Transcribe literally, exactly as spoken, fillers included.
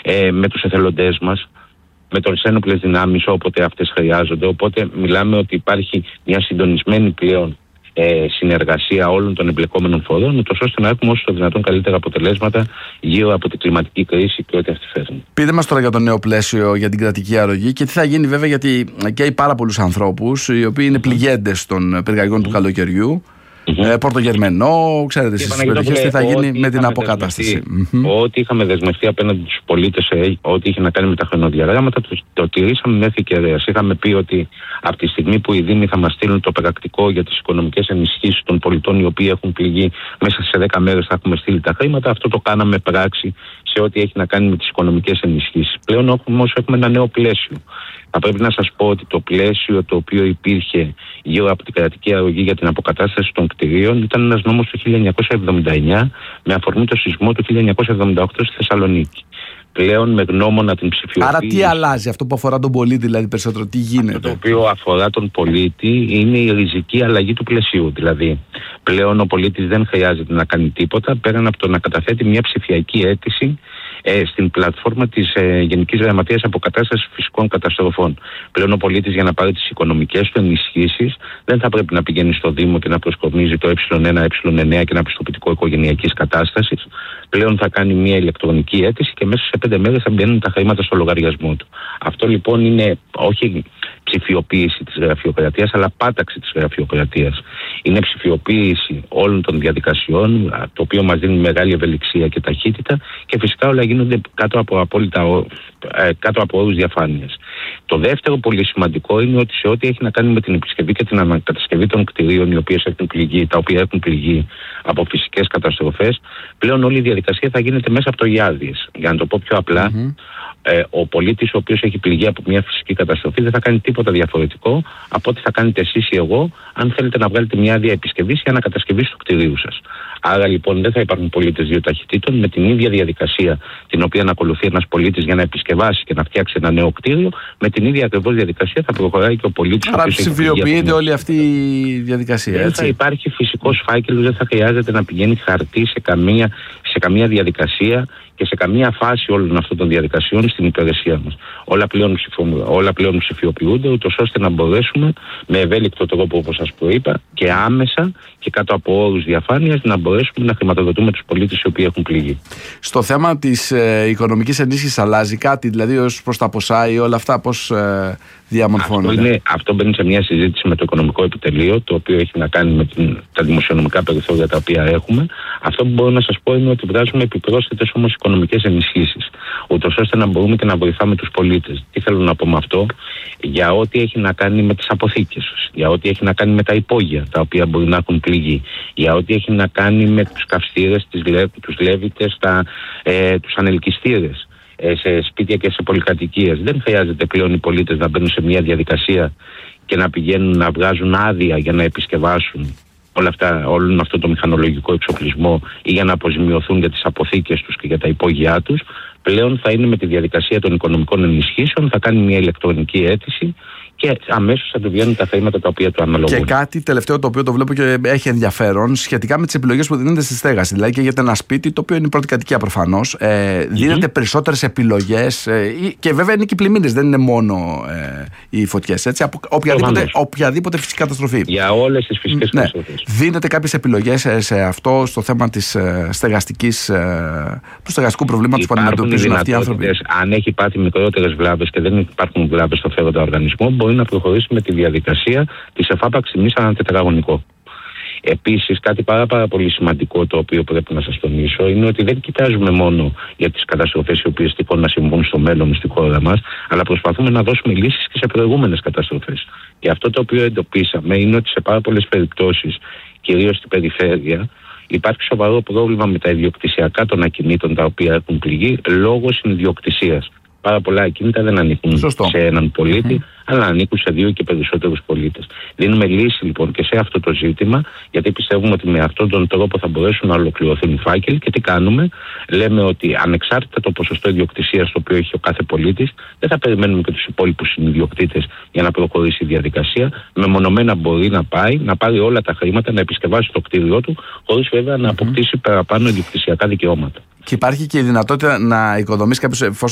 ε, με τους εθελοντές μας, με τις ένοπλες δυνάμεις όποτε αυτές χρειάζονται. Οπότε μιλάμε ότι υπάρχει μια συντονισμένη πλέον ε, συνεργασία όλων των εμπλεκόμενων φορών, ούτως ώστε να έχουμε όσο το δυνατόν καλύτερα αποτελέσματα γύρω από την κλιματική κρίση και ό,τι αυτή φέρνει. Πείτε μας τώρα για το νέο πλαίσιο για την κρατική αρρωγή και τι θα γίνει, βέβαια, γιατί καίει πάρα πολλούς ανθρώπους οι οποίοι είναι πληγέντες των πυργαγιών του καλοκαιριού. Mm-hmm. Ε, Πορτογερμενό, ξέρετε εσείς τις περιοχές τι θα γίνει με την αποκατάσταση. Mm-hmm. Ό,τι είχαμε δεσμευτεί απέναντι στους πολίτες, ε, ό,τι είχε να κάνει με τα χρονοδιαγράμματα, το, το τηρήσαμε μέχρι κεραίας. Είχαμε πει ότι από τη στιγμή που οι Δήμοι θα μας στείλουν το πρακτικό για τις οικονομικές ενισχύσεις των πολιτών οι οποίοι έχουν πληγεί, μέσα σε δέκα μέρες θα έχουμε στείλει τα χρήματα. Αυτό το κάναμε πράξη σε ό,τι έχει να κάνει με τις οικονομικές ενισχύσεις. Πλέον όμως έχουμε ένα νέο πλαίσιο. Θα πρέπει να σας πω ότι το πλαίσιο το οποίο υπήρχε γύρω από την κρατική αρρωγή για την αποκατάσταση των κτηρίων ήταν ένας νόμος του χίλια εννιακόσια εβδομήντα εννιά με αφορμή το σεισμό του χίλια εννιακόσια εβδομήντα οκτώ στη Θεσσαλονίκη. Πλέον με γνώμονα την ψηφιοποίηση. Άρα τι αλλάζει αυτό που αφορά τον πολίτη, δηλαδή περισσότερο, τι γίνεται? Αυτό το οποίο αφορά τον πολίτη είναι η ριζική αλλαγή του πλαισίου. Δηλαδή, πλέον ο πολίτης δεν χρειάζεται να κάνει τίποτα πέραν από το να καταθέτει μια ψηφιακή αίτηση ε, στην πλατφόρμα της ε, Γενικής Γραμματείας Αποκατάστασης Φυσικών Καταστροφών. Πλέον ο πολίτης για να πάρει τις οικονομικές του ενισχύσεις δεν θα πρέπει να πηγαίνει στο Δήμο και να προσκομίζει το ε1, ε9 και ένα πιστοποιητικό οικογενειακής κατάστασης. Πλέον θα κάνει μια ηλεκτρονική αίτηση και μέσα σε πέντε μέρες θα μπαίνουν τα χρήματα στο λογαριασμό του. Αυτό λοιπόν είναι όχι ψηφιοποίηση της γραφειοκρατίας, αλλά πάταξη της γραφειοκρατίας. Είναι ψηφιοποίηση όλων των διαδικασιών, το οποίο μας δίνει μεγάλη ευελιξία και ταχύτητα και φυσικά όλα γίνονται κάτω από, απόλυτα, κάτω από όρους διαφάνειας. Το δεύτερο πολύ σημαντικό είναι ότι σε ό,τι έχει να κάνει με την επισκευή και την ανακατασκευή των κτηρίων οι οποίες έχουν πληγεί, τα οποία έχουν πληγεί από φυσικές καταστροφές, πλέον όλη η διαδικασία θα γίνεται μέσα από το ΙΑΔΙΕΣ. Για να το πω πιο απλά, mm-hmm. ε, ο πολίτης ο οποίος έχει πληγεί από μια φυσική καταστροφή δεν θα κάνει τίποτα διαφορετικό από ό,τι θα κάνετε εσείς ή εγώ, αν θέλετε να βγάλετε μια άδεια επισκευής ή ανακατασκευής του κτηρίου σας. Άρα λοιπόν δεν θα υπάρχουν πολίτες δύο ταχυτήτων, με την ίδια διαδικασία την οποία να ακολουθεί ένας πολίτης για να επισκευάσει και να φτιάξει ένα νέο κτίριο, με την ίδια ακριβώς διαδικασία θα προχωράει και ο πολίτης. Άρα ψηφιοποιείται όλη αυτή η διαδικασία. Δεν έτσι. θα υπάρχει φυσικός φάκελος, δεν θα χρειάζεται να πηγαίνει χαρτί σε καμία, σε καμία διαδικασία και σε καμία φάση όλων αυτών των διαδικασιών στην υπηρεσία μας. Όλα πλέον, όλα πλέον ψηφιοποιούνται, ούτως ώστε να μπορέσουμε με ευέλικτο τρόπο, όπως σας προείπα, και άμεσα και κάτω από όρους διαφάνειας να μπορέσουμε να χρηματοδοτούμε τους πολίτες οι οποίοι έχουν πληγεί. Στο θέμα της ε, οικονομικής ενίσχυσης αλλάζει κάτι, δηλαδή ως προς τα ποσά ή όλα αυτά, πώς ε, διαμορφώνονται? Αυτό, είναι, αυτό μπαίνει σε μια συζήτηση με το οικονομικό επιτελείο, το οποίο έχει να κάνει με την, τα δημοσιονομικά περιθώρια τα οποία έχουμε. Αυτό που μπορώ να σας πω είναι ότι βγάζουμε επιπρόσθετες όμως οικονομικές ενισχύσεις, ούτως ώστε να μπορούμε και να βοηθάμε τους πολίτες. Τι θέλω να πω με αυτό? Για ό,τι έχει να κάνει με τις αποθήκες, για ό,τι έχει να κάνει με τα υπόγεια τα οποία μπορεί να έχουν πληγεί, για ό,τι έχει να κάνει με τους καυστήρες, τους λέβητες, τα, ε, τους ανελκυστήρες σε σπίτια και σε πολυκατοικίες. Δεν χρειάζεται πλέον οι πολίτες να μπαίνουν σε μια διαδικασία και να πηγαίνουν να βγάζουν άδεια για να επισκευάσουν όλα αυτά, όλο αυτό το μηχανολογικό εξοπλισμό ή για να αποζημιωθούν για τις αποθήκες τους και για τα υπόγειά τους. Πλέον θα είναι με τη διαδικασία των οικονομικών ενισχύσεων, θα κάνει μια ηλεκτρονική αίτηση και αμέσως θα του βγαίνουν τα χρήματα τα οποία του αναλογούν. Και κάτι τελευταίο το οποίο το βλέπω και έχει ενδιαφέρον σχετικά με τις επιλογές που δίνονται στη στέγαση. Δηλαδή και για ένα σπίτι, το οποίο είναι πρώτη κατοικία προφανώς, ε, δίνεται mm-hmm. περισσότερες επιλογές ε, και βέβαια είναι και οι πλημμύρες, δεν είναι μόνο ε, οι φωτιές. Έτσι, από οποιαδήποτε, οποιαδήποτε φυσική καταστροφή. Για όλες τις φυσικές ναι. καταστροφές. Δίνεται κάποιες επιλογές σε αυτό, στο θέμα της ε, στεγαστικής, ε, του στεγαστικού προβλήματος που αντιμετωπίζουν αυτοί οι άνθρωποι. Αν έχει πάθει μικρότερες βλάβες και δεν υπάρχουν βλάβες στο φέροντα οργανισμό, μπορεί να προχωρήσει με τη διαδικασία της εφάπαξης τιμής ανά τετραγωνικό. Επίσης, κάτι πάρα, πάρα πολύ σημαντικό το οποίο πρέπει να σας τονίσω είναι ότι δεν κοιτάζουμε μόνο για τις καταστροφές οι οποίες τυχόν να συμβούν στο μέλλον στη χώρα μας, αλλά προσπαθούμε να δώσουμε λύσεις και σε προηγούμενες καταστροφές. Και αυτό το οποίο εντοπίσαμε είναι ότι σε πάρα πολλές περιπτώσεις, κυρίως στην περιφέρεια, υπάρχει σοβαρό πρόβλημα με τα ιδιοκτησιακά των ακινήτων τα οποία έχουν πληγεί λόγω συνιδιοκτησίας. Πάρα πολλά ακίνητα δεν ανήκουν Σωστό. σε έναν πολίτη, mm-hmm. αλλά ανήκουν σε δύο και περισσότερους πολίτες. Δίνουμε λύση λοιπόν και σε αυτό το ζήτημα, γιατί πιστεύουμε ότι με αυτόν τον τρόπο θα μπορέσουν να ολοκληρωθούν οι φάκελοι. Και τι κάνουμε? Λέμε ότι ανεξάρτητα το ποσοστό ιδιοκτησίας το οποίο έχει ο κάθε πολίτης, δεν θα περιμένουμε και τους υπόλοιπους συνιδιοκτήτες για να προχωρήσει η διαδικασία. Μεμονωμένα μπορεί να πάει, να πάρει όλα τα χρήματα, να επισκευάσει το κτίριό του, χωρίς βέβαια mm-hmm. να αποκτήσει παραπάνω ιδιοκτησιακά δικαιώματα. Και υπάρχει και η δυνατότητα να οικοδομήσει κάποιος,